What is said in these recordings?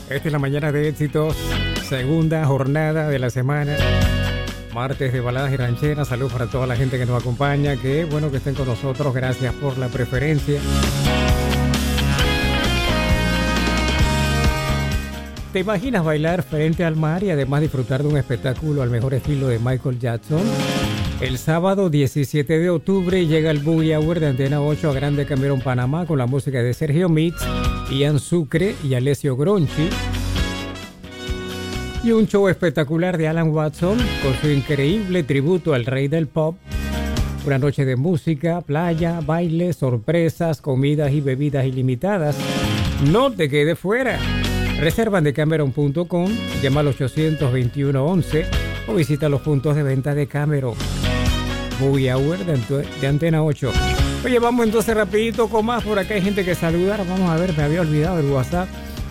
Esta es la mañana de éxitos, segunda jornada de la semana, martes de baladas y rancheras. Salud para toda la gente que nos acompaña, que bueno que estén con nosotros, gracias por la preferencia. ¿Te imaginas bailar frente al mar y además disfrutar de un espectáculo al mejor estilo de Michael Jackson? El sábado 17 de octubre llega el Boogie Hour de Antena 8 a Grande Camerón, Panamá, con la música de Sergio Mix, Ian Sucre y Alessio Gronchi. Y un show espectacular de Alan Watson con su increíble tributo al rey del pop. Una noche de música, playa, baile, sorpresas, comidas y bebidas ilimitadas. No te quedes fuera. Reserva en decameron.com, llama al 821-11 o visita los puntos de venta de Cameron. Boogie Hour de Antena 8. Oye, vamos entonces rapidito con más. Por acá hay gente que saludar. Vamos a ver, me había olvidado el WhatsApp.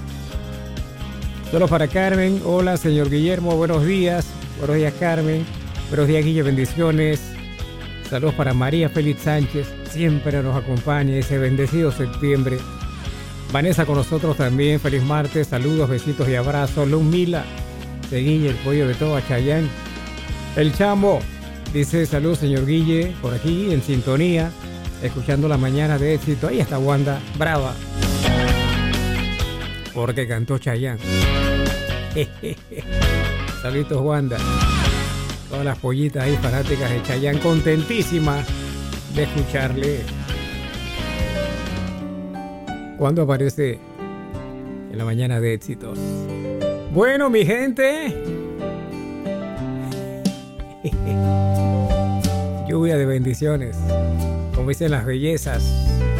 Solo para Carmen. Hola, señor Guillermo, buenos días. Buenos días, Carmen. Buenos días, Guille, bendiciones. Saludos para María Félix Sánchez. Siempre nos acompaña ese bendecido septiembre. Vanessa con nosotros también. Feliz martes. Saludos, besitos y abrazos. Luz Mila de Guille, el pollo de todo, Chayán. El Chamo dice: salud, señor Guille, por aquí en sintonía, escuchando la mañana de éxito. Ahí está Wanda, brava, porque cantó Chayán. Saludos, Wanda. Todas las pollitas ahí fanáticas de Chayán, contentísimas de escucharle. ¿Cuándo aparece en la mañana de éxitos? Bueno, mi gente, lluvia de bendiciones, como dicen las bellezas.